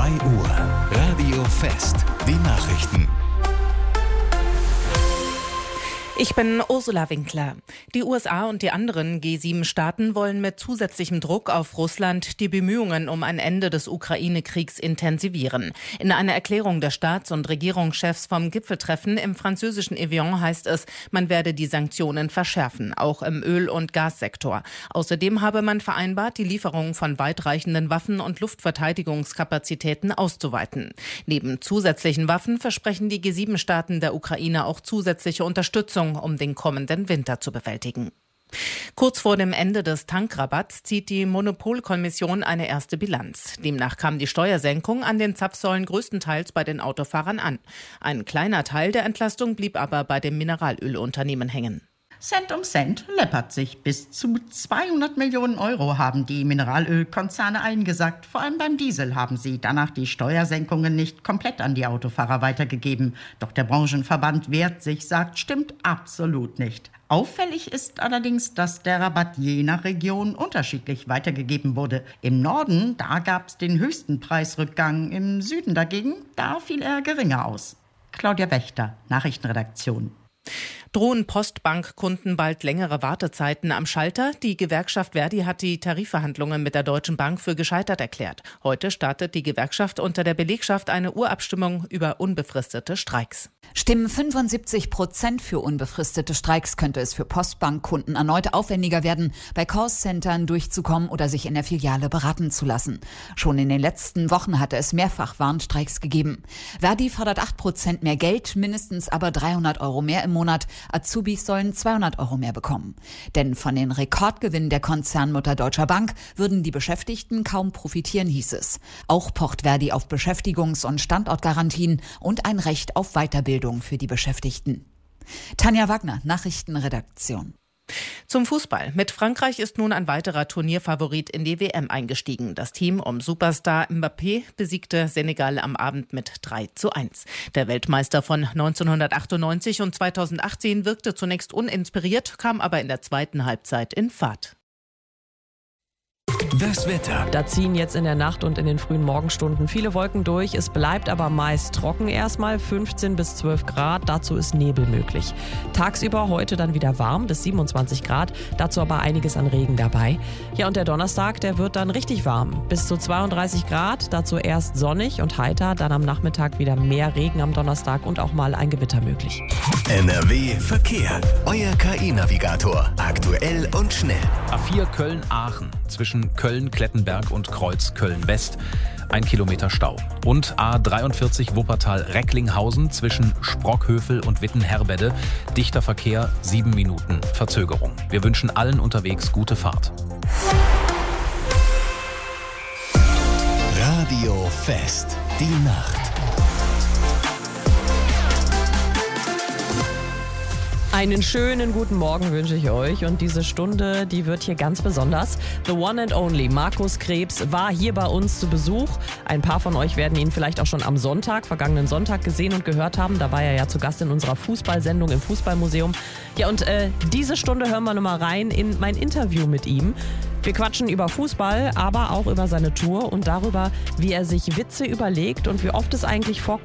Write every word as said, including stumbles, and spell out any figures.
zwei Uhr. Radio Fest. Die Nachrichten. Ich bin Ursula Winkler. Die U S A und die anderen G sieben Staaten wollen mit zusätzlichem Druck auf Russland die Bemühungen um ein Ende des Ukraine-Kriegs intensivieren. In einer Erklärung der Staats- und Regierungschefs vom Gipfeltreffen im französischen Evian heißt es, man werde die Sanktionen verschärfen, auch im Öl- und Gassektor. Außerdem habe man vereinbart, die Lieferung von weitreichenden Waffen und Luftverteidigungskapazitäten auszuweiten. Neben zusätzlichen Waffen versprechen die G sieben Staaten der Ukraine auch zusätzliche Unterstützung, um den kommenden Winter zu bewältigen. Kurz vor dem Ende des Tankrabatts zieht die Monopolkommission eine erste Bilanz. Demnach kam die Steuersenkung an den Zapfsäulen größtenteils bei den Autofahrern an. Ein kleiner Teil der Entlastung blieb aber bei dem Mineralölunternehmen hängen. Cent um Cent läppert sich. Bis zu zweihundert Millionen Euro haben die Mineralölkonzerne eingesackt. Vor allem beim Diesel haben sie danach die Steuersenkungen nicht komplett an die Autofahrer weitergegeben. Doch der Branchenverband wehrt sich, sagt, stimmt absolut nicht. Auffällig ist allerdings, dass der Rabatt je nach Region unterschiedlich weitergegeben wurde. Im Norden, da gab es den höchsten Preisrückgang. Im Süden dagegen, da fiel er geringer aus. Claudia Wächter, Nachrichtenredaktion. Drohen Postbankkunden bald längere Wartezeiten am Schalter? Die Gewerkschaft Verdi hat die Tarifverhandlungen mit der Deutschen Bank für gescheitert erklärt. Heute startet die Gewerkschaft unter der Belegschaft eine Urabstimmung über unbefristete Streiks. Stimmen fünfundsiebzig Prozent für unbefristete Streiks, könnte es für Postbankkunden erneut aufwendiger werden, bei Callcentern durchzukommen oder sich in der Filiale beraten zu lassen. Schon in den letzten Wochen hatte es mehrfach Warnstreiks gegeben. Verdi fordert acht Prozent mehr Geld, mindestens aber dreihundert Euro mehr im Monat. Azubis sollen zweihundert Euro mehr bekommen. Denn von den Rekordgewinnen der Konzernmutter Deutscher Bank würden die Beschäftigten kaum profitieren, hieß es. Auch pocht Verdi auf Beschäftigungs- und Standortgarantien und ein Recht auf Weiterbildung für die Beschäftigten. Tanja Wagner, Nachrichtenredaktion. Zum Fußball. Mit Frankreich ist nun ein weiterer Turnierfavorit in die W M eingestiegen. Das Team um Superstar Mbappé besiegte Senegal am Abend mit drei zu eins. Der Weltmeister von neunzehnhundertachtundneunzig und zweitausendachtzehn wirkte zunächst uninspiriert, kam aber in der zweiten Halbzeit in Fahrt. Das Wetter. Da ziehen jetzt in der Nacht und in den frühen Morgenstunden viele Wolken durch. Es bleibt aber meist trocken erstmal, fünfzehn bis zwölf Grad. Dazu ist Nebel möglich. Tagsüber heute dann wieder warm bis siebenundzwanzig Grad. Dazu aber einiges an Regen dabei. Ja, und der Donnerstag, der wird dann richtig warm. Bis zu zweiunddreißig Grad. Dazu erst sonnig und heiter. Dann am Nachmittag wieder mehr Regen am Donnerstag und auch mal ein Gewitter möglich. N R W Verkehr. Euer K I-Navigator. Aktuell und schnell. A vier Köln-Aachen. Zwischen Köln, Klettenberg und Kreuz Köln-West. Ein Kilometer Stau. Und A dreiundvierzig Wuppertal-Recklinghausen zwischen Sprockhövel und Witten-Herbede. Dichter Verkehr, sieben Minuten Verzögerung. Wir wünschen allen unterwegs gute Fahrt. Radio Fest. Die Nacht. Einen schönen guten Morgen wünsche ich euch und diese Stunde, die wird hier ganz besonders. The one and only Markus Krebs war hier bei uns zu Besuch. Ein paar von euch werden ihn vielleicht auch schon am Sonntag, vergangenen Sonntag gesehen und gehört haben. Da war er ja zu Gast in unserer Fußballsendung im Fußballmuseum. Ja, und äh, diese Stunde hören wir nochmal rein in mein Interview mit ihm. Wir quatschen über Fußball, aber auch über seine Tour und darüber, wie er sich Witze überlegt und wie oft es eigentlich vorkommt,